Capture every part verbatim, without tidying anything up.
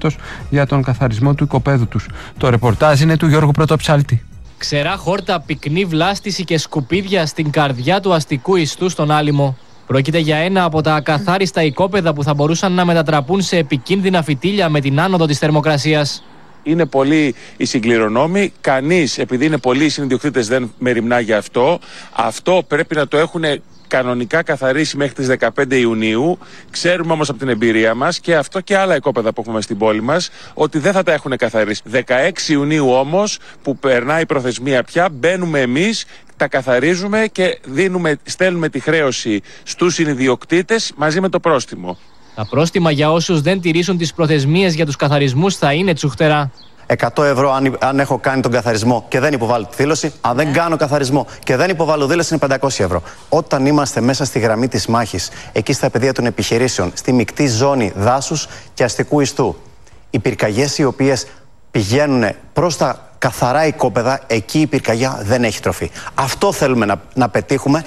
φέτος για τον καθαρισμό του οικοπαίδου τους. Το ρεπορτάζ είναι του Γιώργου Πρωτοψάλτη. Ξερά χόρτα, πυκνή βλάστηση και σκουπίδια στην καρδιά του αστικού ιστού στον Άλυμο. Πρόκειται για ένα από τα ακαθάριστα οικόπεδα που θα μπορούσαν να μετατραπούν σε επικίνδυνα φυτίλια με την άνοδο της θερμοκρασίας. Είναι πολλοί οι συγκληρονόμοι. Κανείς, επειδή είναι πολλοί οι συνδιοκτήτες, δεν μεριμνά για αυτό. Αυτό πρέπει να το έχουν κανονικά καθαρίσει μέχρι τις δεκαπέντε Ιουνίου. Ξέρουμε όμως από την εμπειρία μας και αυτό και άλλα οικόπεδα που έχουμε στην πόλη μας ότι δεν θα τα έχουν καθαρίσει. δεκαέξι Ιουνίου όμως, που περνάει η προθεσμία πια, μπαίνουμε εμείς, τα καθαρίζουμε και δίνουμε, στέλνουμε τη χρέωση στους συνδιοκτήτες μαζί με το πρόστιμο. Τα πρόστιμα για όσους δεν τηρήσουν τις προθεσμίες για τους καθαρισμούς θα είναι τσουχτερά. εκατό ευρώ αν, αν έχω κάνει τον καθαρισμό και δεν υποβάλω τη δήλωση. Αν δεν κάνω καθαρισμό και δεν υποβάλω δήλωση, είναι πεντακόσια ευρώ. Όταν είμαστε μέσα στη γραμμή της μάχης, εκεί στα πεδία των επιχειρήσεων, στη μεικτή ζώνη δάσους και αστικού ιστού, οι πυρκαγιές οι οποίες πηγαίνουν προς τα καθαρά οικόπεδα, εκεί η πυρκαγιά δεν έχει τροφή. Αυτό θέλουμε να, να πετύχουμε.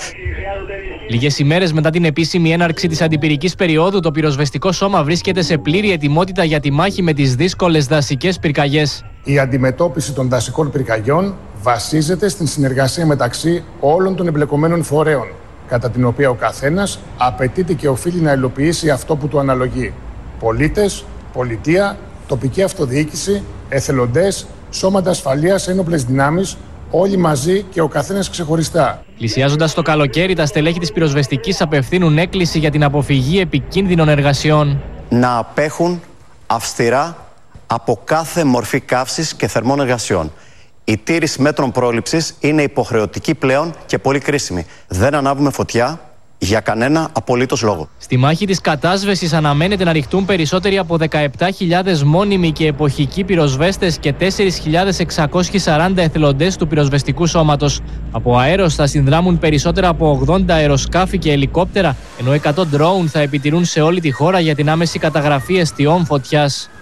Λίγες ημέρες μετά την επίσημη έναρξη της αντιπυρικής περίοδου, το πυροσβεστικό σώμα βρίσκεται σε πλήρη ετοιμότητα για τη μάχη με τις δύσκολες δασικές πυρκαγιές. Η αντιμετώπιση των δασικών πυρκαγιών βασίζεται στην συνεργασία μεταξύ όλων των εμπλεκομένων φορέων, κατά την οποία ο καθένας απαιτείται και οφείλει να υλοποιήσει αυτό που του αναλογεί. Πολίτες, πολιτεία, τοπική αυτοδιοίκηση, εθελοντές, σώματα ασφαλείας, ένοπλες δυνάμεις, όλοι μαζί και ο καθένας ξεχωριστά. Πλησιάζοντας το καλοκαίρι, τα στελέχη της πυροσβεστικής απευθύνουν έκκληση για την αποφυγή επικίνδυνων εργασιών. Να απέχουν αυστηρά από κάθε μορφή καύσης και θερμών εργασιών. Η τήρηση μέτρων πρόληψης είναι υποχρεωτική πλέον και πολύ κρίσιμη. Δεν ανάβουμε φωτιά για κανένα απολύτως λόγο. Στη μάχη της κατάσβεσης αναμένεται να ρηχτούν περισσότεροι από δεκαεπτά χιλιάδες μόνιμοι και εποχικοί πυροσβέστες και τέσσερις χιλιάδες εξακόσιοι σαράντα εθελοντές του πυροσβεστικού σώματος. Από αέρος θα συνδράμουν περισσότερα από ογδόντα αεροσκάφη και ελικόπτερα, ενώ εκατό ντρόουν θα επιτηρούν σε όλη τη χώρα για την άμεση καταγραφή εστιών φωτιάς.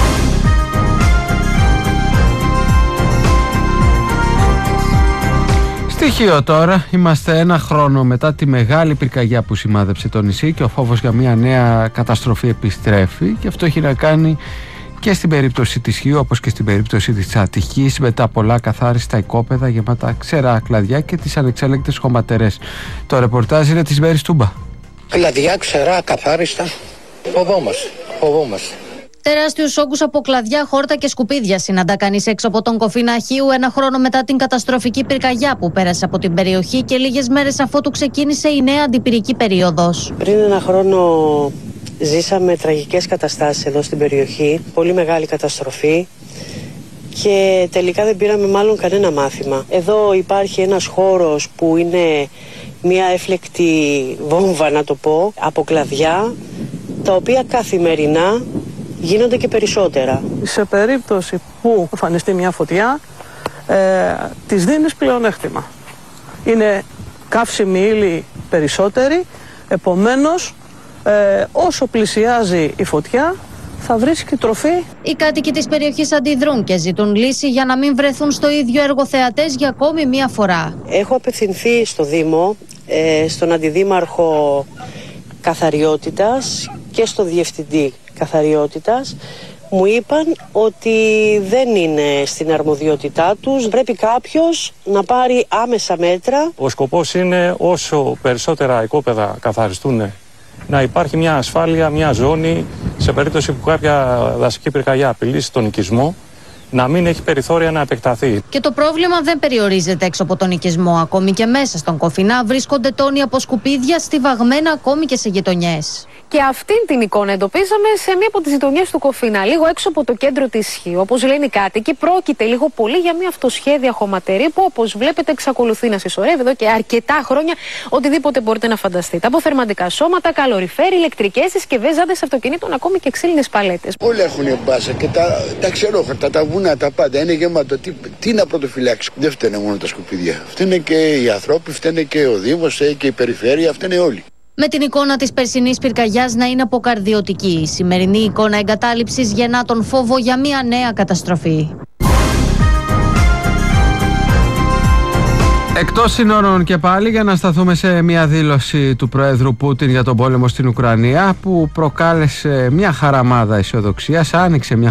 Στοιχείο τώρα, είμαστε ένα χρόνο μετά τη μεγάλη πυρκαγιά που σημάδεψε το νησί και ο φόβος για μια νέα καταστροφή επιστρέφει, και αυτό έχει να κάνει και στην περίπτωση της Χίου όπως και στην περίπτωση της Αττικής, με τα πολλά καθάριστα οικόπεδα γεμάτα ξερά κλαδιά και τις ανεξέλεγκτες χωματερές. Το ρεπορτάζ είναι της Μέρης Τούμπα. Κλαδιά ξερά καθάριστα, φοβόμαστε, φοβόμαστε. Τεράστιους όγκους από κλαδιά, χόρτα και σκουπίδια συναντά κανείς έξω από τον Κοφίνα Χίου ένα χρόνο μετά την καταστροφική πυρκαγιά που πέρασε από την περιοχή και λίγες μέρες αφότου ξεκίνησε η νέα αντιπυρική περίοδος. Πριν ένα χρόνο ζήσαμε τραγικές καταστάσεις εδώ στην περιοχή, πολύ μεγάλη καταστροφή και τελικά δεν πήραμε μάλλον κανένα μάθημα. Εδώ υπάρχει ένας χώρος που είναι μια έφλεκτη βόμβα, να το πω, από κλαδιά, τα οποία καθημερινά γίνονται και περισσότερα. Σε περίπτωση που εμφανιστεί μια φωτιά, ε, της δίνεις πλεονέκτημα. Είναι καύσιμη ύλη περισσότερη, επομένως ε, όσο πλησιάζει η φωτιά θα βρίσκει τροφή. Οι κάτοικοι της περιοχής αντιδρούν και ζητούν λύση για να μην βρεθούν στο ίδιο εργοθεατές για ακόμη μία φορά. Έχω απευθυνθεί στο Δήμο, ε, στον Αντιδήμαρχο Καθαριότητας και στο Διευθυντή Καθαριότητας. Μου είπαν ότι δεν είναι στην αρμοδιότητά τους, πρέπει κάποιος να πάρει άμεσα μέτρα. Ο σκοπός είναι όσο περισσότερα οικόπεδα καθαριστούν, να υπάρχει μια ασφάλεια, μια ζώνη, σε περίπτωση που κάποια δασική πυρκαγιά απειλήσει τον οικισμό, να μην έχει περιθώρια να επεκταθεί. Και το πρόβλημα δεν περιορίζεται έξω από τον οικισμό. Ακόμη και μέσα στον Κοφινά βρίσκονται τόνοι από σκουπίδια στιβαγμένα ακόμη και σε γειτονιές. Και αυτήν την εικόνα εντοπίσαμε σε μία από τις γειτονιές του Κοφίνα, λίγο έξω από το κέντρο της Χίου. Όπως λένε οι κάτοικοι, πρόκειται λίγο πολύ για μία αυτοσχέδια χωματερή που, όπως βλέπετε, εξακολουθεί να συσσωρεύει εδώ και αρκετά χρόνια οτιδήποτε μπορείτε να φανταστείτε. Από θερμαντικά σώματα, καλοριφέρ, ηλεκτρικές συσκευές, ζάντες αυτοκινήτων, ακόμη και ξύλινες παλέτες. Όλα έχουν μπάσα και τα, τα ξερόχαρτα, τα βουνά, τα πάντα είναι γεμάτο. Τι, τι να πρωτοφυλάξει. Δεν φταίνε μόνο τα σκουπίδια. Φταίνε και οι ανθρώποι, φταίνε και ο Δήμος και η περιφέρεια, φταίνε όλοι. Με την εικόνα της περσινής πυρκαγιάς να είναι αποκαρδιωτική, η σημερινή εικόνα εγκατάλειψης γεννά τον φόβο για μια νέα καταστροφή. Εκτός συνόρων και πάλι, για να σταθούμε σε μια δήλωση του Προέδρου Πούτιν για τον πόλεμο στην Ουκρανία, που προκάλεσε μια χαραμάδα αισιοδοξίας, άνοιξε μια